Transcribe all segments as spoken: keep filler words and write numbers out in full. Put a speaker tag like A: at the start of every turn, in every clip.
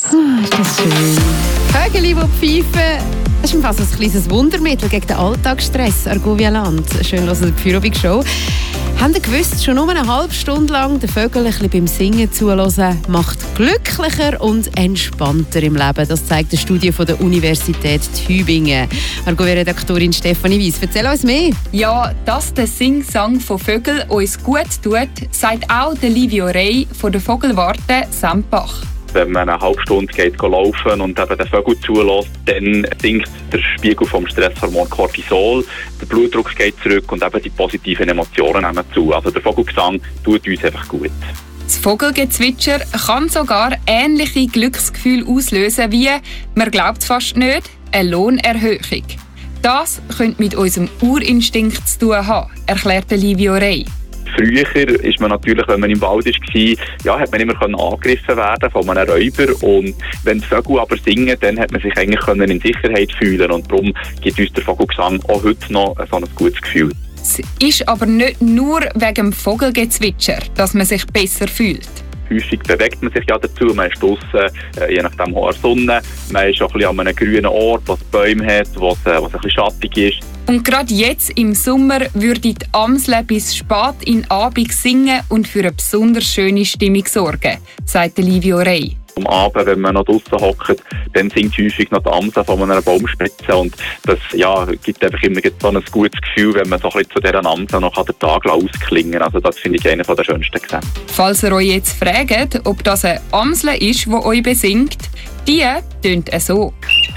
A: Ah, ist das schön. Vögel, die pfeifen, das ist fast ein kleines Wundermittel gegen den Alltagsstress. Argovia Land, schön hören die Feierabend-Show. Habt ihr gewusst, schon nur eine halbe Stunde lang den Vögeln ein bisschen beim Singen zuhören, macht glücklicher und entspannter im Leben. Das zeigt eine Studie von der Universität Tübingen. Argovia-Redaktorin Stefanie Weiss, erzähl uns mehr.
B: Ja, dass der Sing-Sang von Vögeln uns gut tut, sagt auch der Livio Rey von der Vogelwarte Sempach.
C: Wenn man eine halbe Stunde geht laufen und eben den Vögel zulässt, dann sinkt der Spiegel vom Stresshormon Cortisol, der Blutdruck geht zurück und eben die positiven Emotionen nehmen zu. Also der Vogelgesang tut uns einfach gut.
B: Das Vogelgezwitscher kann sogar ähnliche Glücksgefühle auslösen wie, man glaubt fast nicht, eine Lohnerhöhung. Das könnte mit unserem Urinstinkt zu tun haben, erklärt Livio Rey.
C: Früher ist man natürlich, wenn man im Wald war, ja, hat man immer angegriffen werden von einem Räuber. Und wenn die Vögel aber singen, dann hat man sich eigentlich in Sicherheit fühlen. Und darum gibt uns der Vogelgesang auch heute noch so ein gutes Gefühl.
B: Es ist aber nicht nur wegen dem Vogelgezwitscher, dass man sich besser fühlt.
C: Häufig bewegt man sich ja dazu, man ist draussen, je nachdem hoher Sonne, man ist auch ein bisschen an einem grünen Ort, wo es Bäume hat, wo es, wo es ein bisschen schattig ist.
B: Und gerade jetzt im Sommer würde die Amsel bis spät in den Abend singen und für eine besonders schöne Stimmung sorgen, sagt Livio Rey.
C: Am Abend, wenn man noch draussen hockt, dann singt häufig noch die Amsel von einer Baumspitze und das ja, gibt einfach immer so ein gutes Gefühl, wenn man so ein bisschen zu dieser Amsel noch den Tag ausklingen kann. Also das finde ich einer der schönsten gesehen.
B: Falls ihr euch jetzt fragt, ob das eine Amsel ist, die euch besingt, die tönt so.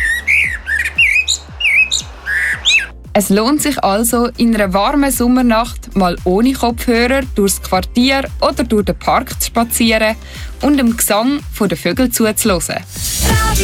B: Es lohnt sich also, in einer warmen Sommernacht mal ohne Kopfhörer durchs Quartier oder durch den Park zu spazieren und dem Gesang der Vögel zuzuhören.